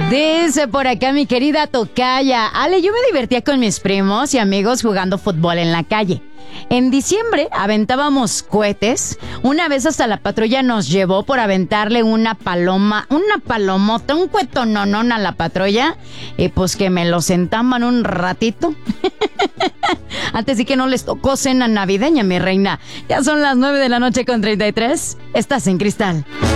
Dice por acá mi querida tocaya: Ale, yo me divertía con mis primos y amigos jugando fútbol en la calle. En diciembre aventábamos cohetes. Una vez hasta la patrulla nos llevó por aventarle una palomota, un cuetononón a la patrulla. Y pues que me lo sentaban un ratito. Antes sí que no les tocó cena navideña, mi reina. Ya son las 9 de la noche con 33. Estás en Cristal.